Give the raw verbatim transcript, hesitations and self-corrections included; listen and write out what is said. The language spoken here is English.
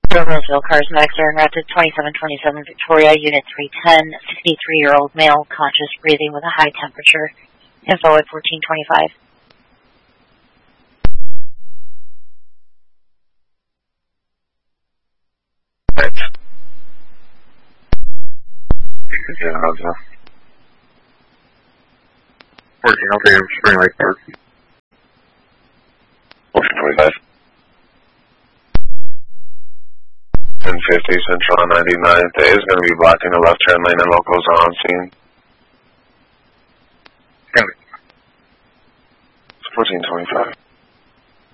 Roseville, cars next are en route to twenty-seven twenty-seven Victoria, Unit three ten, sixty-three-year-old male, conscious, breathing with a high temperature. Info at fourteen twenty-five. Thanks. Yeah, Roseville. fourteen, I'll take him to Spring Lake Park. fourteen twenty-five. ten fifty Central on ninety-ninth A is going to be blocking the left turn lane and locals are on scene. fourteen twenty-five.